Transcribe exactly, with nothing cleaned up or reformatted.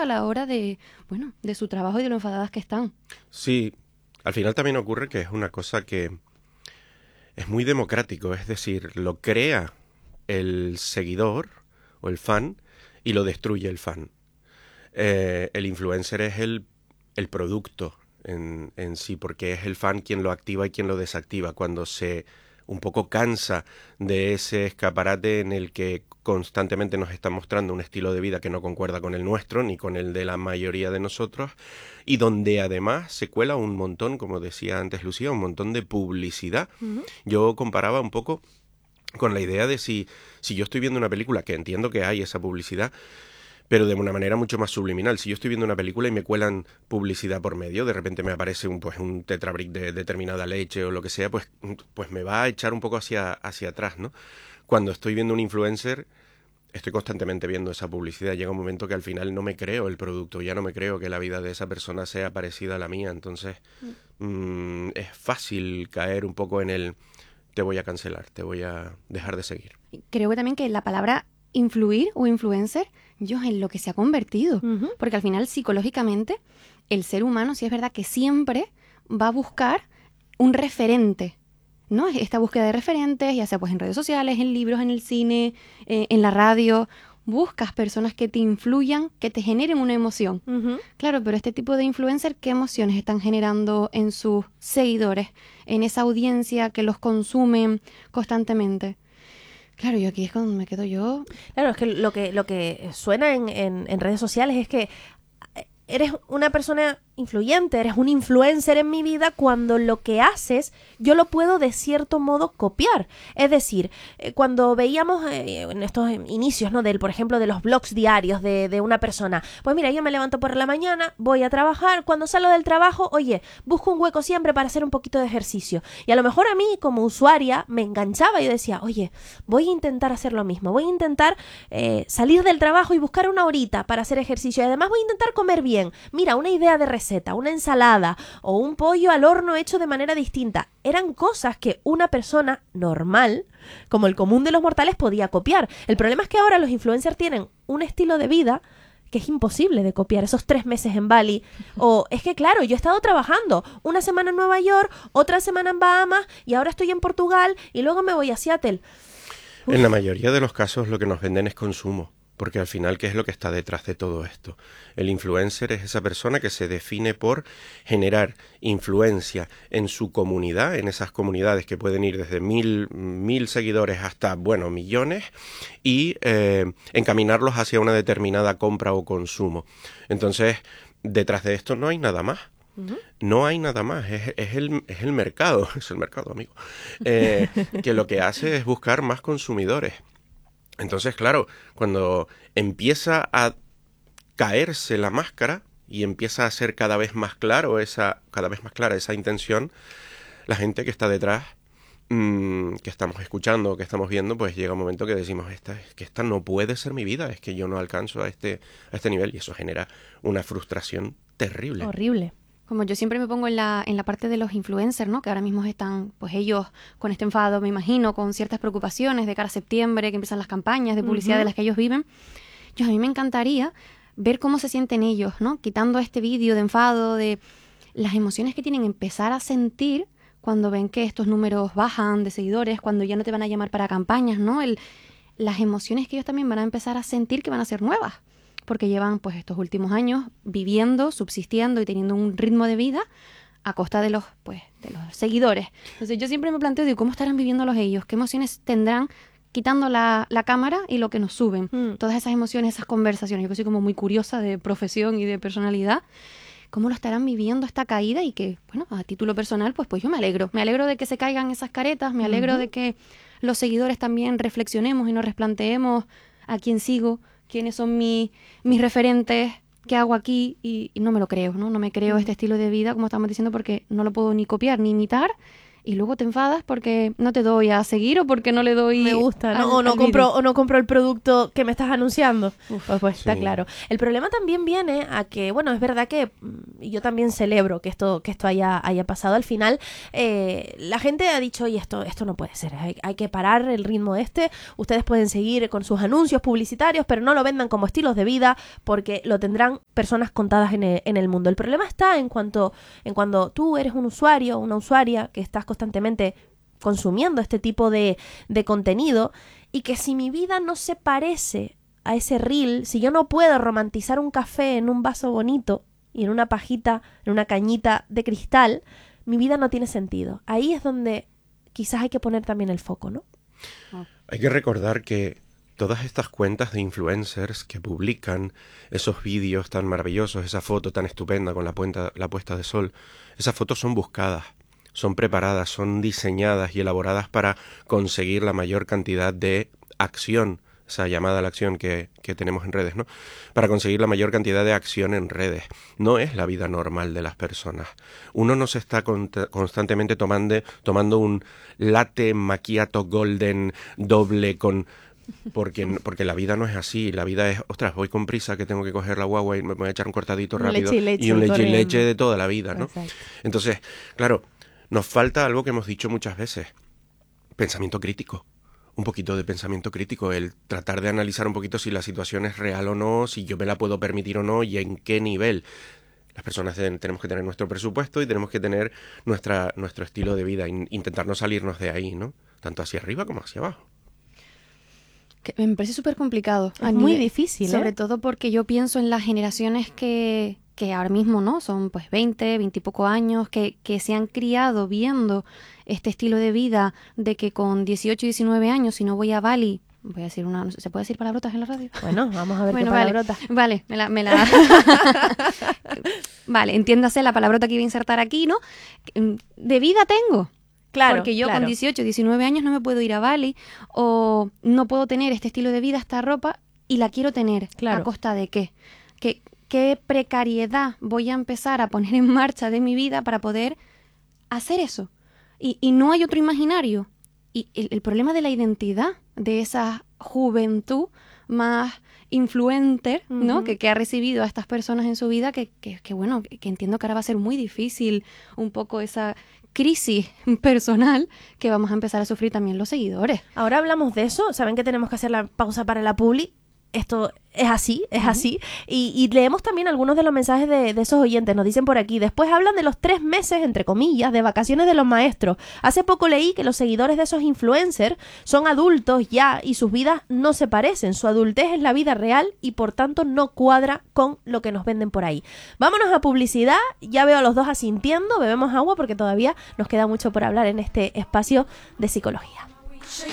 a la hora de, bueno, de su trabajo y de lo enfadadas que están. Sí, al final también ocurre que es una cosa que es muy democrático, es decir, lo crea el seguidor o el fan y lo destruye el fan. Eh, el influencer es el, el producto en, en sí, porque es el fan quien lo activa y quien lo desactiva. Cuando se un poco cansa de ese escaparate en el que constantemente nos está mostrando un estilo de vida que no concuerda con el nuestro ni con el de la mayoría de nosotros, y donde además se cuela un montón, como decía antes Lucía, un montón de publicidad. Uh-huh. Yo comparaba un poco con la idea de si, si yo estoy viendo una película, que entiendo que hay esa publicidad, pero de una manera mucho más subliminal. Si yo estoy viendo una película y me cuelan publicidad por medio, de repente me aparece un, pues, un tetrabric de determinada leche o lo que sea, pues, pues me va a echar un poco hacia, hacia atrás, ¿no? Cuando estoy viendo un influencer, estoy constantemente viendo esa publicidad. Llega un momento que al final no me creo el producto, ya no me creo que la vida de esa persona sea parecida a la mía. Entonces, mm, es fácil caer un poco en el te voy a cancelar, te voy a dejar de seguir. Creo que también que la palabra influir o influencer, yo en lo que se ha convertido. Uh-huh. Porque al final, psicológicamente, el ser humano sí es verdad que siempre va a buscar un referente, ¿no? Esta búsqueda de referentes, ya sea pues en redes sociales, en libros, en el cine, eh, en la radio. Buscas personas que te influyan, que te generen una emoción. Uh-huh. Claro, pero este tipo de influencer, ¿qué emociones están generando en sus seguidores, en esa audiencia que los consumen constantemente? Claro, yo aquí es cuando me quedo yo. Claro, es que lo que, lo que suena en, en, en redes sociales es que eres una persona influyente, eres un influencer en mi vida cuando lo que haces yo lo puedo de cierto modo copiar. Es decir, eh, cuando veíamos eh, en estos inicios, ¿no? Del, por ejemplo, de los blogs diarios de, de una persona, pues mira, yo me levanto por la mañana, voy a trabajar, cuando salgo del trabajo, oye, busco un hueco siempre para hacer un poquito de ejercicio. Y a lo mejor a mí como usuaria me enganchaba y decía, oye, voy a intentar hacer lo mismo, voy a intentar eh, salir del trabajo y buscar una horita para hacer ejercicio y además voy a intentar comer bien. Mira, una idea de receta, una ensalada o un pollo al horno hecho de manera distinta. Eran cosas que una persona normal, como el común de los mortales, podía copiar. El problema es que ahora los influencers tienen un estilo de vida que es imposible de copiar. Esos tres meses en Bali. O es que, claro, yo he estado trabajando una semana en Nueva York, otra semana en Bahamas y ahora estoy en Portugal y luego me voy a Seattle. Uf. En la mayoría de los casos lo que nos venden es consumo. Porque al final, ¿qué es lo que está detrás de todo esto? El influencer es esa persona que se define por generar influencia en su comunidad, en esas comunidades que pueden ir desde mil, mil seguidores hasta, bueno, millones, y eh, encaminarlos hacia una determinada compra o consumo. Entonces, detrás de esto no hay nada más. Uh-huh. No hay nada más, es, es, el, es el mercado, es el mercado, amigo, eh, que lo que hace es buscar más consumidores. Entonces, claro, cuando empieza a caerse la máscara y empieza a ser cada vez más claro esa, cada vez más clara esa intención, la gente que está detrás, mmm, que estamos escuchando, que estamos viendo, pues llega un momento que decimos, esta, es que esta no puede ser mi vida, es que yo no alcanzo a este, a este nivel, y eso genera una frustración terrible. Horrible. Como yo siempre me pongo en la, en la parte de los influencers, ¿no? Que ahora mismo están, pues ellos con este enfado, me imagino, con ciertas preocupaciones de cara a septiembre, que empiezan las campañas de publicidad uh-huh. de las que ellos viven. Yo a mí me encantaría ver cómo se sienten ellos, ¿no? Quitando este vídeo de enfado, de las emociones que tienen, empezar a sentir cuando ven que estos números bajan de seguidores, cuando ya no te van a llamar para campañas, ¿no? El, las emociones que ellos también van a empezar a sentir que van a ser nuevas. Porque llevan pues estos últimos años viviendo, subsistiendo y teniendo un ritmo de vida a costa de los pues de los seguidores. Entonces yo siempre me planteo, digo, ¿cómo estarán viviéndolos ellos? ¿Qué emociones tendrán quitando la, la cámara y lo que nos suben? Mm. Todas esas emociones, esas conversaciones. Yo que soy como muy curiosa de profesión y de personalidad. ¿Cómo lo estarán viviendo esta caída? Y que, bueno, a título personal, pues, pues yo me alegro. Me alegro de que se caigan esas caretas, me alegro uh-huh. de que los seguidores también reflexionemos y nos replanteemos a quién sigo, quiénes son mi, mis referentes, qué hago aquí, y, y no me lo creo, ¿no? No me creo uh-huh. este estilo de vida, como estamos diciendo, porque no lo puedo ni copiar ni imitar, y luego te enfadas porque no te doy a seguir o porque no le doy... Me gusta, ¿no? al- o, no al compro, vídeo. o no compro el producto que me estás anunciando. Pues, pues está Sí. claro. El problema también viene a que, bueno, es verdad que mm, y yo también celebro que esto, que esto haya, haya pasado. Al final, eh, la gente ha dicho, oye, esto, esto no puede ser, hay, hay que parar el ritmo este. Ustedes pueden seguir con sus anuncios publicitarios, pero no lo vendan como estilos de vida, porque lo tendrán personas contadas en el, en el mundo. El problema está en cuanto, en cuando tú eres un usuario, una usuaria, que estás constantemente consumiendo este tipo de, de contenido, y que si mi vida no se parece a ese reel, si yo no puedo romantizar un café en un vaso bonito y en una pajita, en una cañita de cristal, mi vida no tiene sentido. Ahí es donde quizás hay que poner también el foco, ¿no? Hay que recordar que todas estas cuentas de influencers que publican esos vídeos tan maravillosos, esa foto tan estupenda con la, puenta, la puesta de sol, esas fotos son buscadas, son preparadas, son diseñadas y elaboradas para conseguir la mayor cantidad de acción, esa llamada a la acción que, que tenemos en redes, ¿no? Para conseguir la mayor cantidad de acción en redes. No es la vida normal de las personas. Uno no se está con, constantemente tomando, tomando un latte macchiato golden doble con... Porque, porque la vida no es así. La vida es, ostras, voy con prisa que tengo que coger la guagua y me voy a echar un cortadito Un rápido leche y leche, y un leche y corriendo. leche de toda la vida, ¿no? Exacto. Entonces, claro, nos falta algo que hemos dicho muchas veces. Pensamiento crítico. Un poquito de pensamiento crítico, el tratar de analizar un poquito si la situación es real o no, si yo me la puedo permitir o no y en qué nivel. Las personas ten- tenemos que tener nuestro presupuesto y tenemos que tener nuestra, nuestro estilo de vida, in- intentar no salirnos de ahí, ¿no? Tanto hacia arriba como hacia abajo. Que me parece súper complicado. Es A muy nivel- difícil, ¿eh? Sobre todo porque yo pienso en las generaciones que, que ahora mismo, ¿no? Son pues veinte, veinte y poco años, que, que se han criado viendo este estilo de vida de que con dieciocho, diecinueve años, si no voy a Bali, voy a decir una... no sé, ¿se puede decir palabrotas en la radio? Bueno, vamos a ver Bueno, qué vale, palabrota. vale, me la, me la... Vale, entiéndase la palabrota que iba a insertar aquí, ¿no? De vida tengo. Claro, Porque yo claro. con dieciocho, diecinueve años no me puedo ir a Bali o no puedo tener este estilo de vida, esta ropa y la quiero tener. Claro. ¿A costa de qué? ¿Qué, qué precariedad voy a empezar a poner en marcha de mi vida para poder hacer eso? Y, y no hay otro imaginario. Y el, el problema de la identidad de esa juventud más influencer, ¿no? Ujú. Que, que ha recibido a estas personas en su vida, que, que, que bueno, que, que entiendo que ahora va a ser muy difícil un poco esa crisis personal que vamos a empezar a sufrir también los seguidores. Ahora hablamos de eso. Saben que tenemos que hacer la pausa para la publi. Esto es así, es Ujú. así. Y, y leemos también algunos de los mensajes de, de esos oyentes. Nos dicen por aquí. Después hablan de los tres meses, entre comillas, de vacaciones de los maestros. Hace poco leí que los seguidores de esos influencers son adultos ya y sus vidas no se parecen. Su adultez es la vida real y por tanto no cuadra con lo que nos venden por ahí. Vámonos a publicidad. Ya veo a los dos asintiendo. Bebemos agua porque todavía nos queda mucho por hablar en este espacio de psicología.